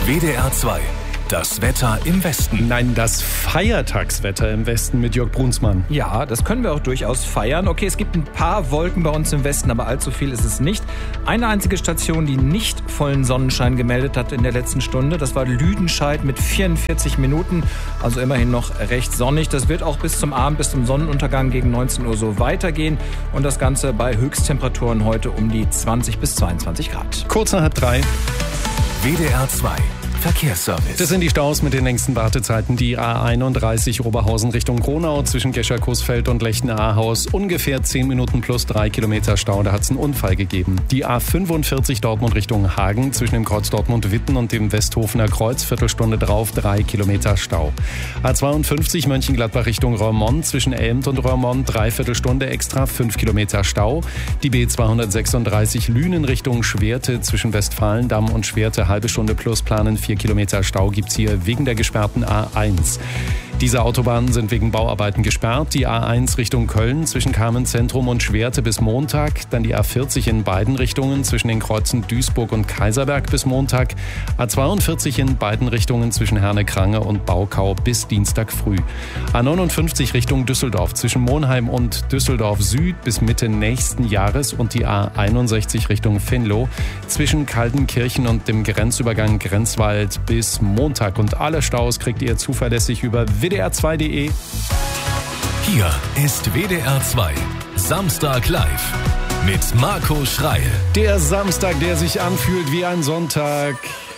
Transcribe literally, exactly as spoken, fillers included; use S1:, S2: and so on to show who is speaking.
S1: W D R zwei. Das Wetter im Westen.
S2: Nein, das Feiertagswetter im Westen mit Jörg Brunsmann.
S3: Ja, das können wir auch durchaus feiern. Okay, es gibt ein paar Wolken bei uns im Westen, aber allzu viel ist es nicht. Eine einzige Station, die nicht vollen Sonnenschein gemeldet hat in der letzten Stunde, das war Lüdenscheid mit vierundvierzig Minuten. Also immerhin noch recht sonnig. Das wird auch bis zum Abend, bis zum Sonnenuntergang gegen neunzehn Uhr so weitergehen. Und das Ganze bei Höchsttemperaturen heute um die zwanzig bis zweiundzwanzig Grad.
S2: Kurz nach halb drei.
S1: W D R zwei. Verkehrsservice.
S2: Das sind die Staus mit den längsten Wartezeiten. Die A einunddreißig Oberhausen Richtung Gronau zwischen Gescher-Coesfeld und Lechten-Ahaus. Ungefähr zehn Minuten plus drei Kilometer Stau. Da hat es einen Unfall gegeben. Die A fünfundvierzig Dortmund Richtung Hagen zwischen dem Kreuz Dortmund-Witten und dem Westhofener Kreuz. Viertelstunde drauf, drei Kilometer Stau. A zweiundfünfzig Mönchengladbach Richtung Roermond zwischen Elmt und Roermond. Dreiviertelstunde extra, fünf Kilometer Stau. Die B zweihundertsechsunddreißig Lünen Richtung Schwerte zwischen Westfalendamm und Schwerte. Halbe Stunde plus planen. Vier Kilometer Stau gibt's hier wegen der gesperrten A eins. Diese Autobahnen sind wegen Bauarbeiten gesperrt. Die A eins Richtung Köln zwischen Carmenzentrum und Schwerte bis Montag. Dann die A vierzig in beiden Richtungen zwischen den Kreuzen Duisburg und Kaiserberg bis Montag. A zweiundvierzig in beiden Richtungen zwischen Herne-Krange und Baukau bis Dienstag früh. A neunundfünfzig Richtung Düsseldorf zwischen Monheim und Düsseldorf Süd bis Mitte nächsten Jahres. Und die A einundsechzig Richtung Venlo zwischen Kaltenkirchen und dem Grenzübergang Grenzwald bis Montag. Und alle Staus kriegt ihr zuverlässig über W D R zwei punkt de.
S1: Hier ist W D R zwei. Samstag live mit Marco Schreil.
S2: Der Samstag, der sich anfühlt wie ein Sonntag.